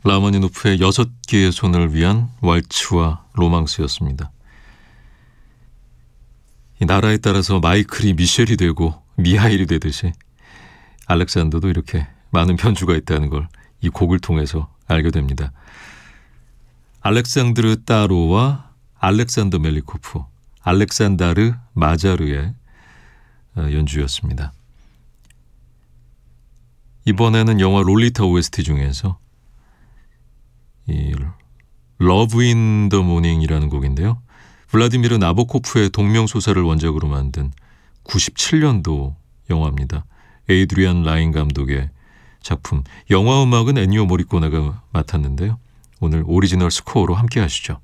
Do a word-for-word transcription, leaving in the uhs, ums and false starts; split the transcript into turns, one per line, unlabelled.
라마니노프의 여섯 개의 손을 위한 왈츠와 로망스였습니다. 이 나라에 따라서 마이클이 미셸이 되고 미하일이 되듯이 알렉산더도 이렇게 많은 편주가 있다는 걸 이 곡을 통해서 알게 됩니다. 알렉산드르 따로와 알렉산더 멜리코프, 알렉산다르 마자르의 연주였습니다. 이번에는 영화 롤리타 오에스티 중에서 이 러브 인 더 모닝이라는 곡인데요. 블라디미르 나보코프의 동명소설을 원작으로 만든 구십칠 년도 영화입니다. 에이드리안 라인 감독의 작품. 영화 음악은 엔니오 모리코네가 맡았는데요. 오늘 오리지널 스코어로 함께 하시죠.